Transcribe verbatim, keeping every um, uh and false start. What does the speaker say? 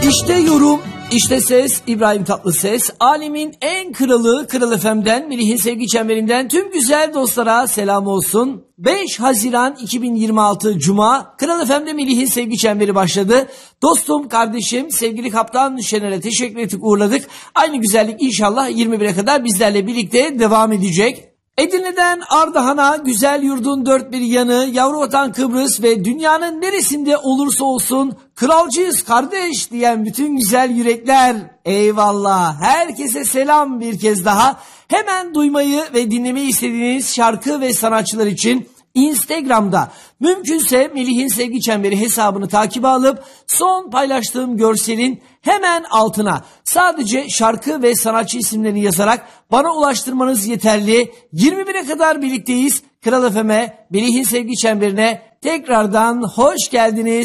İşte yorum, işte ses, İbrahim Tatlıses. Alemin en kralı Kral F M'den, Melih'in sevgi çemberinden tüm güzel dostlara selam olsun. beş Haziran iki bin yirmi altı Cuma, Kral F M'de Melih'in sevgi çemberi başladı. Dostum, kardeşim, sevgili Kaptan Şener'e teşekkür ettik, uğurladık. Aynı güzellik inşallah yirmi bire kadar bizlerle birlikte devam edecek. Edirne'den Ardahan'a, güzel yurdun dört bir yanı, yavru vatan Kıbrıs ve dünyanın neresinde olursa olsun kralcıyız kardeş diyen bütün güzel yürekler, eyvallah. Herkese selam bir kez daha. Hemen duymayı ve dinlemeyi istediğiniz şarkı ve sanatçılar için Instagram'da mümkünse Melih'in sevgi çemberi hesabını takibe alıp son paylaştığım görselin hemen altına sadece şarkı ve sanatçı isimlerini yazarak bana ulaştırmanız yeterli. yirmi bire kadar birlikteyiz. Kral F M'e, Melih'in sevgi çemberine tekrardan hoş geldiniz.